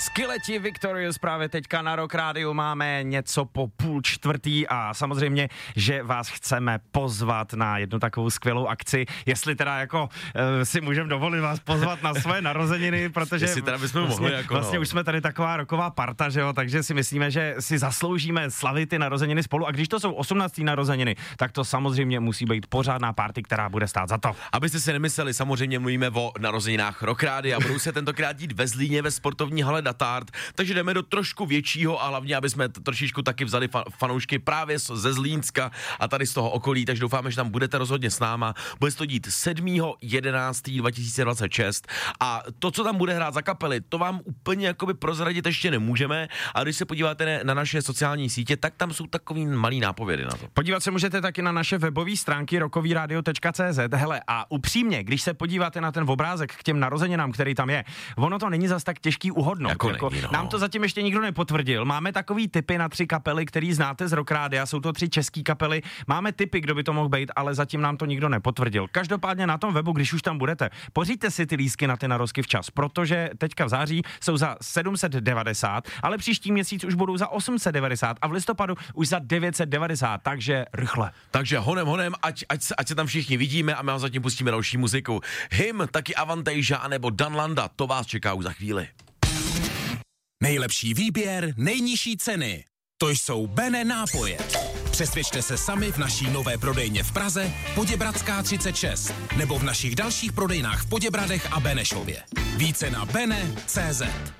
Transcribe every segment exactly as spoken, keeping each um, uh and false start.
Skileti Victorious právě teďka na Rock Rádiu máme něco po půl čtvrtý a samozřejmě, že vás chceme pozvat na jednu takovou skvělou akci, jestli teda jako uh, si můžeme dovolit vás pozvat na svoje narozeniny, protože jestli teda bychom vlastně, mohli jako vlastně no. už jsme tady taková roková parta, že jo, takže si myslíme, že si zasloužíme slavit ty narozeniny spolu a když to jsou osmnácté narozeniny, tak to samozřejmě musí být pořádná party, která bude stát za to. Abyste si nemysleli, samozřejmě mluvíme o narozeninách Rock Rádia a budou se tentokrát dít ve Zlíně ve sportovní hale Datard, takže jdeme do trošku většího a hlavně, aby jsme trošičku taky vzali fa- fanoušky právě ze Zlínska a tady z toho okolí, takže doufáme, že tam budete rozhodně s náma. Bude se to dít sedmého jedenáctého dva tisíce dvacet šest a to, co tam bude hrát za kapely, to vám úplně jakoby prozradit ještě nemůžeme, a když se podíváte na naše sociální sítě, tak tam jsou takový malý nápovědy na to. Podívat se můžete taky na naše webové stránky rockovyradio tečka cé zet. Hele, a upřímně, když se podíváte na ten obrázek k těm narozeninám, který tam je, ono to není zas tak těžký uhodnout. Jako jako, není, no. Nám to zatím ještě nikdo nepotvrdil. Máme takový tipy na tři kapely, který znáte z Rock Rádia, jsou to tři český kapely. Máme tipy, kdo by to mohl být, ale zatím nám to nikdo nepotvrdil. Každopádně na tom webu, když už tam budete, pořiďte si ty lístky na ty narozky včas, protože teďka v září jsou za sedm set devadesát, ale příští měsíc už budou za osm set devadesát a v listopadu už za devět set devadesát, takže rychle. Takže honem, honem, ať, ať, ať se tam všichni vidíme a my vám zatím pustíme další muziku. Hym, taky Avantasia anebo Danlanda, to vás čeká už za chvíli. Nejlepší výběr, nejnižší ceny. To jsou Bene nápoje. Přesvědčte se sami v naší nové prodejně v Praze, Poděbradská třicet šest, nebo v našich dalších prodejnách v Poděbradech a Benešově. Více na bene tečka cé zet.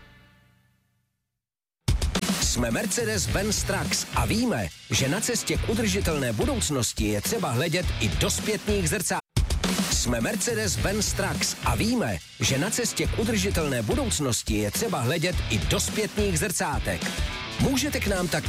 Jsme Mercedes-Benz Trucks a víme, že na cestě k udržitelné budoucnosti je třeba hledět i do zpětných zrcátek. Jsme Mercedes-Benz Trucks a víme, že na cestě k udržitelné budoucnosti je třeba hledět i do zpětných zrcátek. Můžete k nám tak